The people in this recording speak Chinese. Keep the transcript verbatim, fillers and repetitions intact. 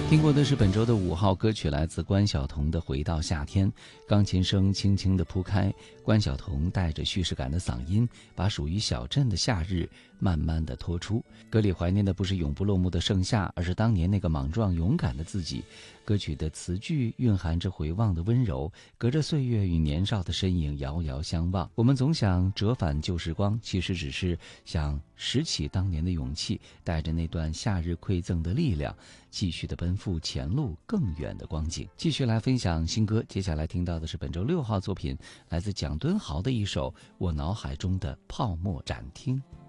听过的是本周的五号歌曲，来自关晓彤的《回到夏天》。钢琴声轻轻地铺开，关晓彤带着叙事感的嗓音，把属于小镇的夏日慢慢地拖出。歌里怀念的不是永不落幕的盛夏，而是当年那个莽撞勇敢的自己。歌曲的词句蕴含着回望的温柔，隔着岁月与年少的身影遥遥相望。我们总想折返旧时光，其实只是想拾起当年的勇气，带着那段夏日馈赠的力量，继续的奔赴前路更远的光景。继续来分享新歌，接下来听到的是本周六号作品，来自蒋敦豪的一首《我脑海中的泡沫展厅》。